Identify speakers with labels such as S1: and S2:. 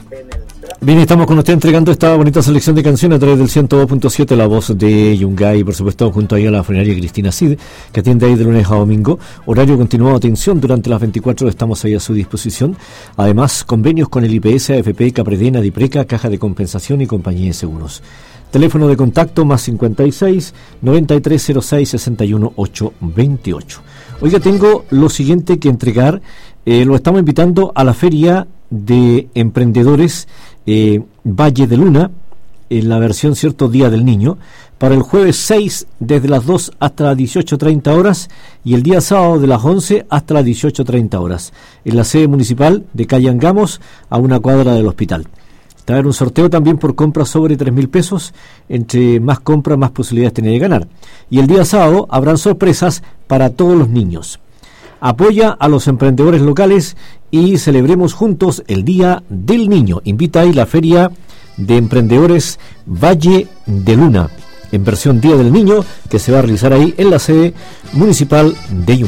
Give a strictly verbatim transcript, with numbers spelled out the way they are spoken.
S1: Bien, estamos con usted entregando esta bonita selección de canciones a través del ciento dos punto siete, la voz de Yungay, por supuesto, junto ahí a la funeraria Cristina Cid, que atiende ahí de lunes a domingo. Horario continuado de atención durante las veinticuatro horas, estamos ahí a su disposición. Además, convenios con el I P S, A F P, Capredena, Dipreca, Caja de Compensación y Compañía de Seguros. Teléfono de contacto más cincuenta y seis, noventa y tres cero seis, sesenta y uno, ochocientos veintiocho. Oiga, tengo lo siguiente que entregar. Eh, lo estamos invitando a la Feria de Emprendedores eh, Valle de Luna, en la versión, cierto, Día del Niño, para el jueves seis desde las dos hasta las dieciocho treinta horas y el día sábado de las once hasta las dieciocho treinta horas, en la sede municipal de Calle Angamos, a una cuadra del hospital. Va a haber un sorteo también por compras sobre tres mil pesos. Entre más compras, más posibilidades tiene de ganar. Y el día sábado habrán sorpresas para todos los niños. Apoya a los emprendedores locales y celebremos juntos el Día del Niño. Invita ahí la Feria de Emprendedores Valle de Luna, en versión Día del Niño, que se va a realizar ahí en la sede municipal de Yungay.